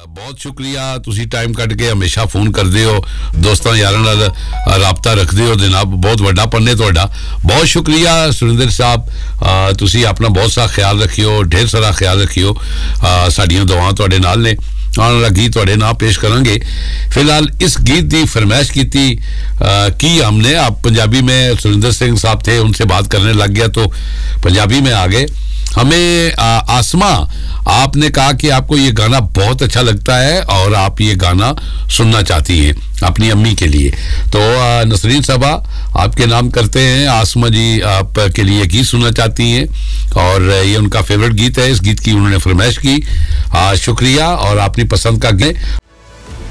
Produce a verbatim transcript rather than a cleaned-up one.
बहुत शुक्रिया ਤੁਸੀਂ ਟਾਈਮ ਕੱਢ ਕੇ ਹਮੇਸ਼ਾ ਫੋਨ ਕਰਦੇ ਹੋ ਦੋਸਤਾਂ ਯਾਰਾਂ ਨਾਲ ਰਾਬਤਾ ਰੱਖਦੇ ਹੋ ਜਨਾਬ ਬਹੁਤ ਵੱਡਾ ਪੰਨੇ ਤੁਹਾਡਾ ਬਹੁਤ ਸ਼ੁਕਰੀਆ ਸੁਰਿੰਦਰ ਸਾਹਿਬ ਤੁਸੀਂ ਆਪਣਾ ਬਹੁਤ ਸਾਰਾ ਖਿਆਲ ਰੱਖਿਓ ਢੇਰ ਸਾਰਾ ਖਿਆਲ ਰੱਖਿਓ ਸਾਡੀਆਂ ਦੁਆਵਾਂ ਤੁਹਾਡੇ ਨਾਲ ਨੇ आने वाला गीत थोड़े ना पेश करेंगे फिलहाल इस गीत की फरमाइश की थी की हमने आप पंजाबी में सुरिंदर सिंह साहब थे उनसे बात करने लग गया तो पंजाबी में आ गए हमें आ, आसमा आपने कहा कि आपको ये गाना बहुत अच्छा लगता है और आप ये गाना सुनना चाहती हैं अपनी अम्मी के लिए तो नसरीन साहबा आपके नाम करते हैं आसमा जी आपके लिए गीत सुनना चाहती हैं और ये उनका फेवरेट गीत है इस गीत की उन्होंने फरमाइश की शुक्रिया और अपनी पसंद का गीत